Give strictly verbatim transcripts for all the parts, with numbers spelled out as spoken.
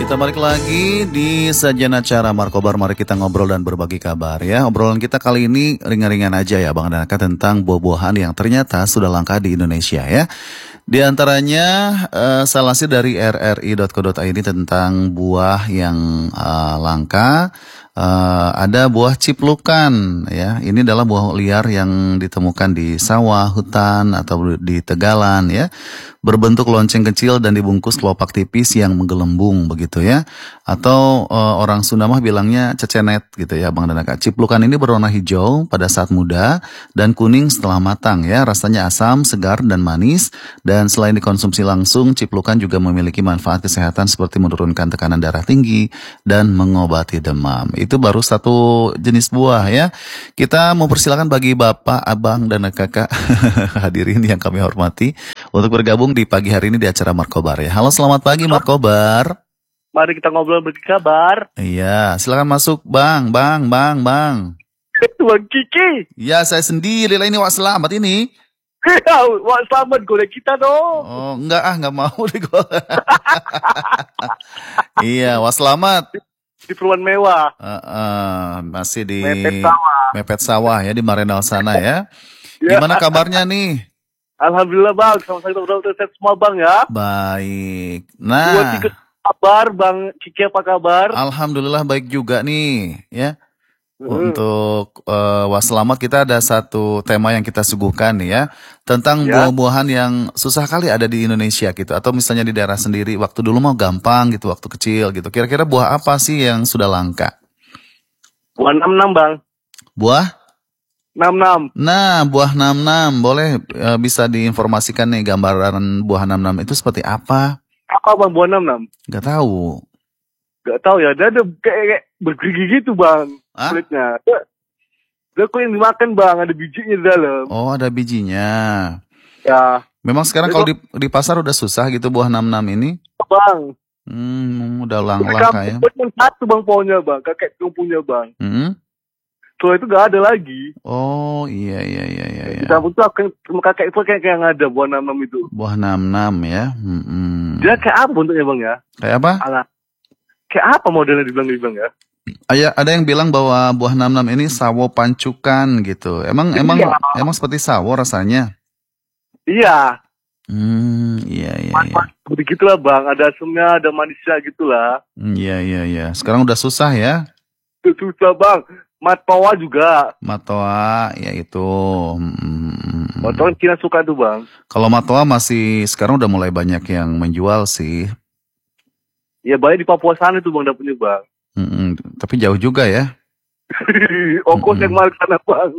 Kita balik lagi di sajian acara Markobar. Mari kita ngobrol dan berbagi kabar ya. Obrolan kita kali ini ringan-ringan aja ya Bang Danaka, tentang buah-buahan yang ternyata sudah langka di Indonesia ya. Di antaranya uh, salahnya dari r r i dot co dot i d tentang buah yang uh, langka. Uh, ada buah ciplukan ya. Ini adalah buah liar yang ditemukan di sawah, hutan atau di tegalan ya. Berbentuk lonceng kecil dan dibungkus kelopak tipis yang menggelembung begitu ya. Atau uh, orang Sunda mah bilangnya cecenet gitu ya Bang Danaka. Ciplukan ini berwarna hijau pada saat muda dan kuning setelah matang ya. Rasanya asam, segar dan manis. Dan selain dikonsumsi langsung, ciplukan juga memiliki manfaat kesehatan seperti menurunkan tekanan darah tinggi dan mengobati demam. Itu baru satu jenis buah ya. Kita mau persilakan bagi Bapak, Abang, dan Kakak hadirin yang kami hormati untuk bergabung di pagi hari ini di acara Markobar ya. Halo, selamat pagi Markobar. Mari kita ngobrol bagi kabar. Iya, silakan masuk Bang, Bang, Bang, Bang. Bang Kiki. Ya, saya sendiri lah ini Wak Selamat ini. Wak Selamat golek kita dong. Oh, enggak ah, enggak mau deh gue. Iya, Wak Selamat. Di perumahan mewah. Uh, uh, masih di Mepet sawah. Mepet sawah ya, di Marenal sana ya. Ya. Gimana kabarnya nih? Alhamdulillah Bang, sama-sama kita udah sehat semua Bang ya. Baik. Buat Nah, Kiki kabar Bang Kiki, apa kabar? alhamdulillah baik juga nih ya. Hmm. Untuk uh, Wak Selamat, kita ada satu tema yang kita suguhkan nih ya, tentang Ya. buah-buahan yang susah kali ada di Indonesia gitu, atau misalnya di daerah sendiri. Waktu dulu mau gampang gitu, waktu kecil gitu. Kira-kira buah apa sih yang sudah langka? Buah enam enam Bang. Buah? enam enam. Nah, buah nam-nam, boleh uh, bisa diinformasikan nih gambaran buah nam-nam itu seperti apa? Apa Bang buah enam enam? Gak tahu. Gak tahu ya, dia ada kayak, kayak bergerigi gitu Bang. Hah? Kulitnya. Dia, dia kok yang dimakan Bang, ada bijinya di dalam. Oh, ada bijinya. Ya, Memang sekarang kalau di, di pasar udah susah gitu buah nam-nam ini? Bang. Hmm, udah lang Mereka langka ya. cuma satu Bang pohonnya Bang, kakek yang punya Bang. Hmm? Setelah itu gak ada lagi. Oh, iya iya iya iya. Di iya. kampung itu akan- sama kakek itu kayak yang ada buah enam enam itu. Buah nam-nam ya. Hmm. Dia kayak apa bentuknya Bang ya? Kayak apa? Alah. Kayak apa modelnya dibilang dibilang ya? Ada ada yang bilang bahwa buah nam-nam ini sawo pancukan gitu. Emang emang Iya. emang seperti sawo rasanya? Iya. Hmm, iya iya iya. Begitu lah Bang, ada asamnya, ada manisnya gitu lah. Hmm, Iya iya iya. Sekarang udah susah ya. Itu susah Bang. Matoa juga. Matoa ya itu. Hmm. Matoa Cina suka tuh Bang. Kalau matoa masih sekarang udah mulai banyak yang menjual sih. Ya banyak di Papua sana tuh Bang dapetnya Bang. Hmm, tapi jauh juga ya. Ongkos yang mahal sana Bang.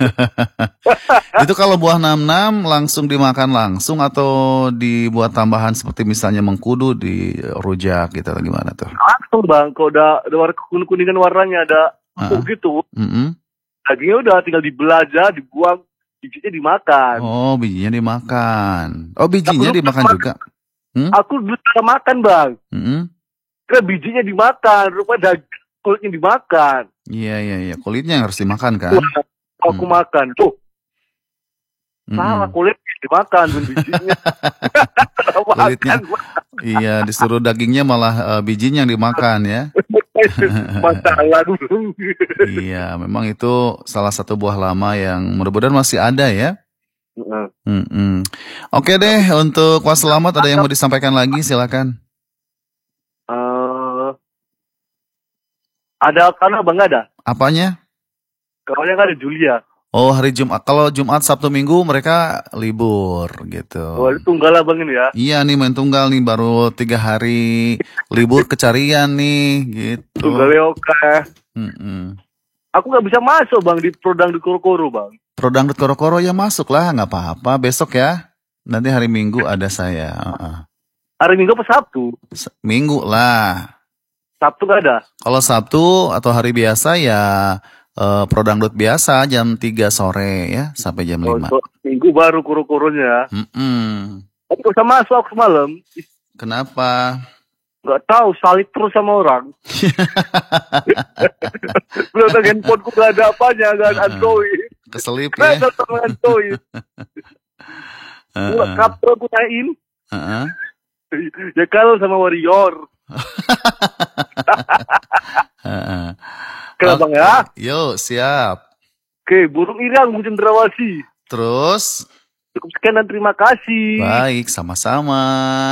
Itu kalau buah nam-nam langsung dimakan langsung atau dibuat tambahan seperti misalnya mengkudu di rujak gitu atau gimana tuh? Langsung Bang, kalau udah, udah warna kuning-kuningan warnanya, ada empuk Ah. gitu. Mm-mm. Dagingnya udah tinggal dibelajah, dibuang, bijinya dimakan. Oh, bijinya dimakan. Oh, bijinya Aku lupa dimakan Bang. juga. Hmm? Aku dulu cara makan Bang. Mm-mm. Kira bijinya dimakan, rupanya daging kulitnya dimakan. Iya iya iya, kulitnya yang harus dimakan kan? Wah, aku Hmm. makan. Tuh, Mm-mm. salah kulitnya dimakan, bukan bijinya. Kulitnya. Makan, Bang. Iya, disuruh dagingnya malah eh, bijinya yang dimakan ya. Masalah dulu. Iya, memang itu salah satu buah lama yang mudah-mudahan masih ada ya. Mm-mm. Oke deh, untuk Wak Selamat ada yang mau disampaikan lagi, silakan. Eh, ada karena Bang nggak ada? Apanya? Kawannya nggak ada Julia. Oh, hari Jumat. Kalau Jumat, Sabtu, Minggu mereka libur gitu. Oh, itu tunggal lah Bang ini ya. Iya nih, main tunggal nih, baru tiga hari libur kecarian nih gitu. Tunggalnya oke. Mm-mm. Aku nggak bisa masuk Bang di Prodang di Koro-Koro Bang. Pro Dangdut Koro-Koro ya masuk lah, nggak apa-apa. Besok ya. Nanti hari Minggu ada saya. Uh-uh. Hari Minggu apa Sabtu? S- Minggu lah. Sabtu nggak ada. Kalau Sabtu atau hari biasa ya eh, Pro Dangdut biasa jam tiga sore ya sampai jam Oh, lima. so, Minggu baru Koro-Koronya. Mm-mm. Aku nggak bisa masuk aku semalam. Kenapa? Nggak tahu, salib terus sama orang. Belum ada handphoneku nggak ada apanya, nggak ada Android. Keselip Nggak ya. ada sama Android. Gua Heeh. kapro gunain. Heeh. Ya kalau sama Warrior. Heeh. Oke bang ya. Yuk, siap. Oke, burung irang Bu Cendrawasih. Terus? Cukup sekian dan terima kasih. Baik, sama-sama.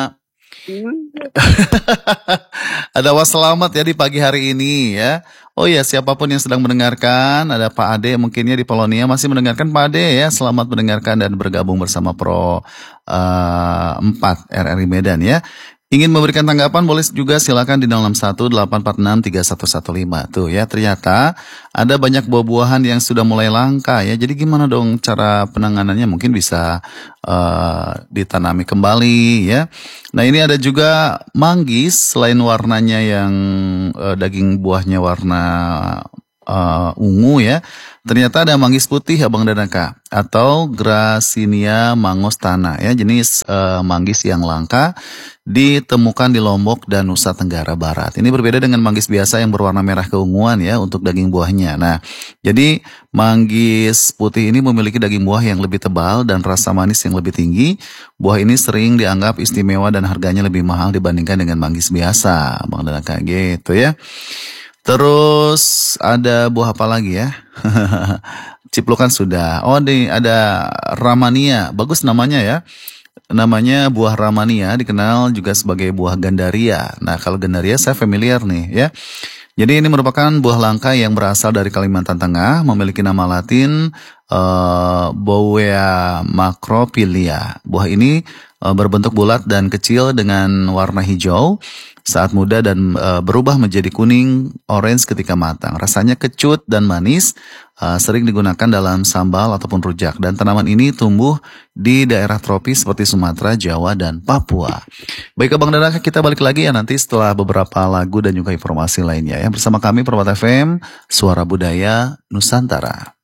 Ada wassalamat ya di pagi hari ini ya. Oh ya, siapapun yang sedang mendengarkan, ada Pak Ade mungkinnya di Polonia masih mendengarkan Pak Ade ya. Selamat mendengarkan dan bergabung bersama Pro uh, empat R R I Medan ya. Ingin memberikan tanggapan boleh juga silakan di nol enam satu delapan empat enam tiga satu satu lima. Tuh ya, ternyata ada banyak buah-buahan yang sudah mulai langka ya. Jadi gimana dong cara penanganannya? Mungkin bisa uh, ditanami kembali ya. Nah, ini ada juga manggis selain warnanya yang uh, daging buahnya warna uh, ungu ya. Ternyata ada manggis putih Abang dan Aka atau Gracinia mangostana ya, jenis uh, manggis yang langka ditemukan di Lombok dan Nusa Tenggara Barat. Ini berbeda dengan manggis biasa yang berwarna merah keunguan ya untuk daging buahnya. Nah, jadi manggis putih ini memiliki daging buah yang lebih tebal dan rasa manis yang lebih tinggi. Buah ini sering dianggap istimewa dan harganya lebih mahal dibandingkan dengan manggis biasa. Abang dan Aka gitu ya. Terus ada buah apa lagi ya? Ciplukan sudah. Oh, ini ada Ramania. Bagus namanya ya. Namanya buah Ramania, dikenal juga sebagai buah Gandaria. Nah, kalau Gandaria saya familiar nih ya. Jadi ini merupakan buah langka yang berasal dari Kalimantan Tengah, memiliki nama Latin uh, Bowea macrophylla. Buah ini uh, berbentuk bulat dan kecil dengan warna hijau saat muda dan uh, berubah menjadi kuning orange ketika matang. Rasanya kecut dan manis, uh, sering digunakan dalam sambal ataupun rujak. Dan tanaman ini tumbuh di daerah tropis seperti Sumatera, Jawa, dan Papua. Baik Abang dan Aka, kita balik lagi ya nanti setelah beberapa lagu dan juga informasi lainnya ya. Bersama kami Permata F M, Suara Budaya Nusantara.